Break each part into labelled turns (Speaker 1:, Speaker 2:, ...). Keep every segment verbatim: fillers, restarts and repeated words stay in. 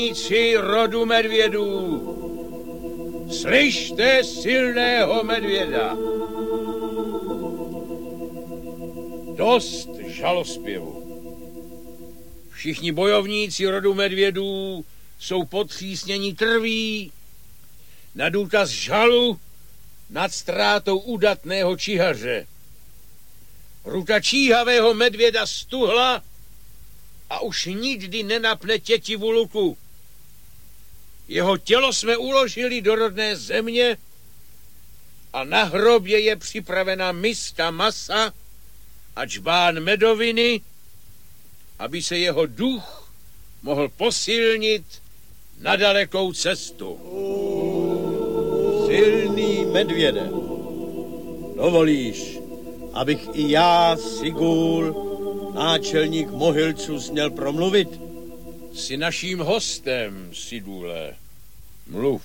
Speaker 1: bojovníci rodu medvědů, slyšte silného medvěda. Dost žalospěvu. Všichni bojovníci rodu medvědů jsou potřísnění krví na důkaz žalu nad ztrátou udatného čihaře. Ruka číhavého medvěda stuhla a už nikdy nenapne tětivu luku. Jeho tělo jsme uložili do rodné země a na hrobě je připravena miska masa a džbán medoviny, aby se jeho duch mohl posilnit na dalekou cestu.
Speaker 2: Silný medvěde, dovolíš, abych i já, Sigul, náčelník Mohylců, směl promluvit?
Speaker 1: Jsi naším hostem, Sigule. Mluv.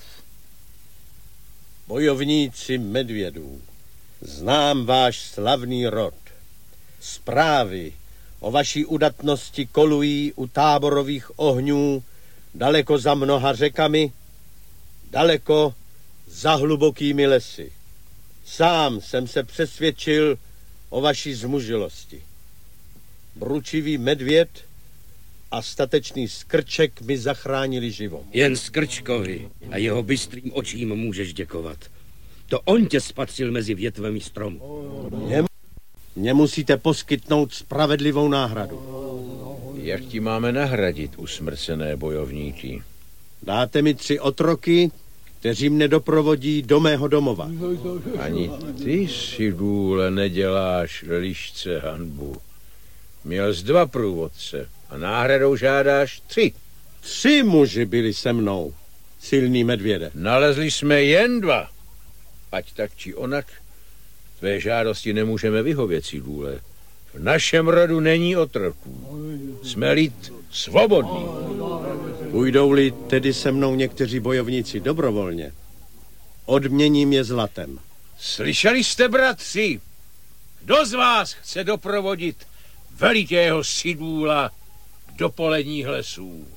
Speaker 2: Bojovníci medvědů, znám váš slavný rod. Zprávy o vaší udatnosti kolují u táborových ohňů daleko za mnoha řekami, daleko za hlubokými lesy. Sám jsem se přesvědčil o vaší zmužilosti. Bručivý medvěd a statečný Skrček mi zachránili život.
Speaker 3: Jen Skrčkovi a jeho bystrým očím můžeš děkovat. To on tě spatřil mezi větvemi stromu.
Speaker 2: Mě, mě musíte poskytnout spravedlivou náhradu.
Speaker 1: Jak ti máme nahradit, usmrcené bojovníky?
Speaker 2: Dáte mi tři otroky, kteří mne doprovodí do mého domova.
Speaker 1: Ani ty, Sigule, neděláš lišce hanbu. Měl jsi dva průvodce a náhradou žádáš tři.
Speaker 2: Tři muži byli se mnou, silný medvěde.
Speaker 1: Nalezli jsme jen dva. Ať tak či onak, tvé žádosti nemůžeme vyhovět, Sigule. V našem rodu není otroků. Jsme lid svobodný.
Speaker 2: Půjdou-li tedy se mnou někteří bojovníci dobrovolně, odměním je zlatem.
Speaker 1: Slyšeli jste, bratři? Kdo z vás chce doprovodit velikého Sigula do poledních lesů?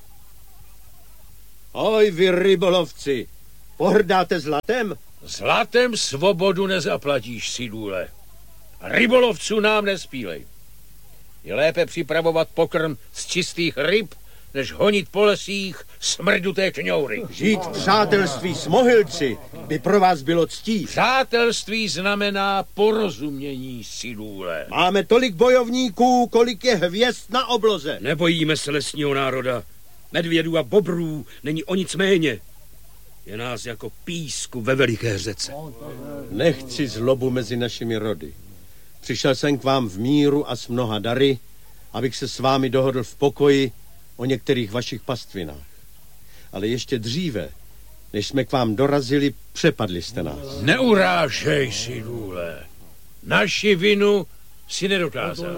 Speaker 2: Oj, vy rybolovci, pohrdáte zlatem?
Speaker 1: Zlatem svobodu nezaplatíš, Sigule. Rybolovců nám nespílej. Je lépe připravovat pokrm z čistých ryb, než honit po lesích smrduté kňoury.
Speaker 2: Žít v přátelství s Mohylci by pro vás bylo ctí.
Speaker 1: Přátelství znamená porozumění, Sigule.
Speaker 2: Máme tolik bojovníků, kolik je hvězd na obloze.
Speaker 3: Nebojíme se lesního národa. Medvědů a bobrů není o nic méně. Je nás jako písku ve veliké řece.
Speaker 2: Nechci zlobu mezi našimi rody. Přišel jsem k vám v míru a s mnoha dary, abych se s vámi dohodl v pokoji o některých vašich pastvinách. Ale ještě dříve, než jsme k vám dorazili, přepadli jste nás.
Speaker 1: Neurážej, Sigule. Naši vinu si nedokázal.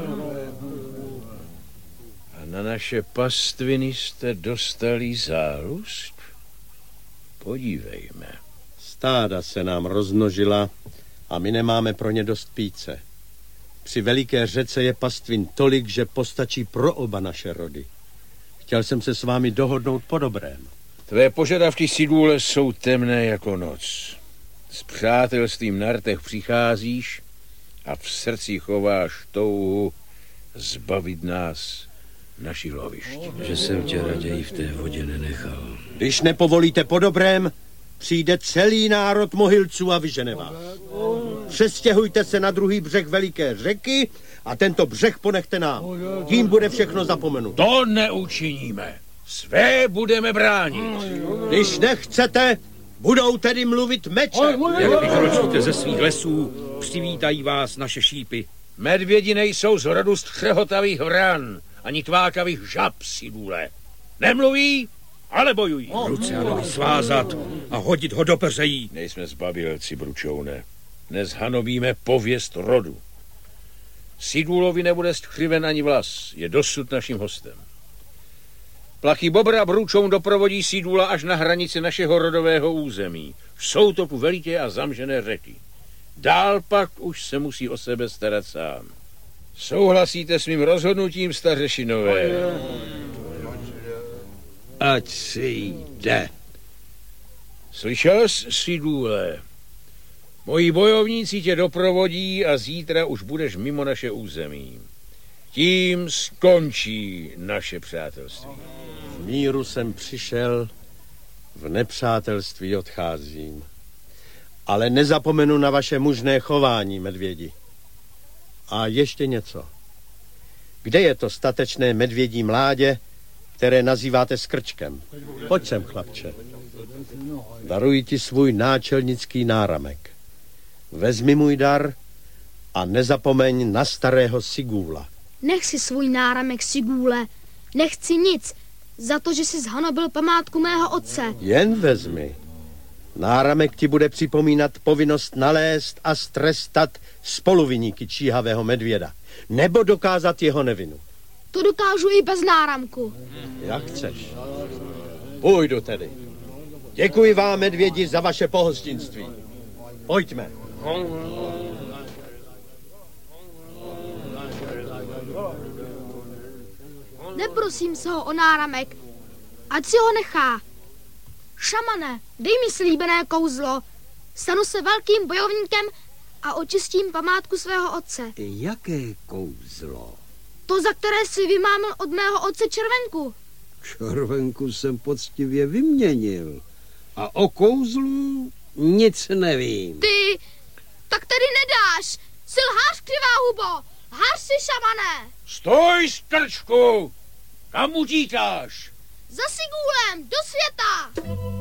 Speaker 1: A na naše pastviny jste dostali záluzk? Podívejme.
Speaker 2: Stáda se nám rozmnožila a my nemáme pro ně dost píce. Při veliké řece je pastvin tolik, že postačí pro oba naše rody. Chtěl jsem se s vámi dohodnout po dobrém.
Speaker 1: Tvé požadavky, Sigule, jsou temné jako noc. S přátelstvím na rtech přicházíš a v srdci chováš touhu zbavit nás našich lovišť.
Speaker 3: Že jsem tě raději v té vodě nenechal.
Speaker 2: Když nepovolíte po dobrém, přijde celý národ Mohylců a vyžene vás. Přestěhujte se na druhý břeh veliké řeky a tento břeh ponechte nám. Tím bude všechno zapomenuto.
Speaker 1: To neučiníme. Své budeme bránit.
Speaker 2: Když nechcete, budou tedy mluvit meče.
Speaker 3: Jak vykročíte ze svých lesů, přivítají vás naše šípy.
Speaker 1: Medvědi nejsou z rodu střehotavých vran, ani tvákavých žab, Sigule. Nemluví, ale bojují.
Speaker 3: Ruce a nohy svázat a hodit ho do peřejí.
Speaker 1: Nejsme zbavilci, bručoune. Nezhanobíme pověst rodu. Sigulovi nebude skřiven ani vlas, je dosud naším hostem. Plachy bobra bručoun doprovodí Sigula až na hranici našeho rodového území. Jsou to tu veliké a zamžené řeky. Dál pak už se musí o sebe starat sám. Souhlasíte s mým rozhodnutím, stařešinové?
Speaker 4: Ať si jde.
Speaker 1: Slyšel jsi, Sidůle? Moji bojovníci tě doprovodí a zítra už budeš mimo naše území. Tím skončí naše přátelství.
Speaker 2: V míru jsem přišel, v nepřátelství odcházím. Ale nezapomenu na vaše mužné chování, medvědi. A ještě něco. Kde je to statečné medvědí mládě, které nazýváte skrčkem? Pojď sem, chlapče. Daruji ti svůj náčelnický náramek. Vezmi můj dar a nezapomeň na starého Sigúla.
Speaker 5: Nech si svůj náramek, Sigúle. Nechci nic, za to, že jsi zhanobil památku mého otce.
Speaker 2: Jen vezmi. Náramek ti bude připomínat povinnost nalézt a strestat spoluviníky číhavého medvěda, nebo dokázat jeho nevinu.
Speaker 5: To dokážu i bez náramku.
Speaker 2: Jak chceš. Půjdu tedy. Děkuji vám, medvědi, za vaše pohostinství. Pojďme.
Speaker 5: Neprosím se ho o náramek, ať si ho nechá. Šamane, dej mi slíbené kouzlo. Stanu se velkým bojovníkem a očistím památku svého otce.
Speaker 4: Jaké kouzlo?
Speaker 5: To, za které si vymámil od mého otce červenku.
Speaker 4: Červenku jsem poctivě vyměnil. A o kouzlu nic nevím.
Speaker 5: Ty, tak tedy nedáš. Jsi lhář, křivá hubo. Lhář si, šamane.
Speaker 1: Stoj, strčku! Kam utíkáš?
Speaker 5: Za Sigúlem, do světa.